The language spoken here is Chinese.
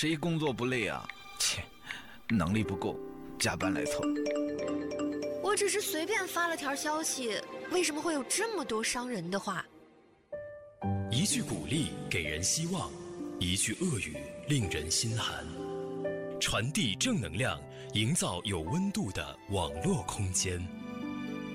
谁工作不累啊？切，能力不够，加班来凑。 我只是随便发了条消息，为什么会有这么多伤人的话？ 一句鼓励给人希望，一句恶语令人心寒。传递正能量，营造有温度的网络空间。